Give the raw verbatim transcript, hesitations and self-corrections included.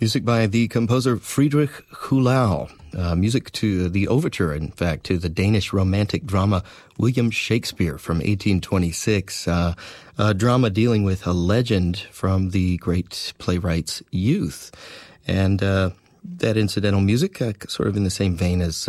Music by the composer Friedrich Kuhlau. Uh, music to the overture, in fact, to the Danish romantic drama William Shakespeare from eighteen twenty-six. Uh, a drama dealing with a legend from the great playwright's youth. And uh, that incidental music, uh, sort of in the same vein as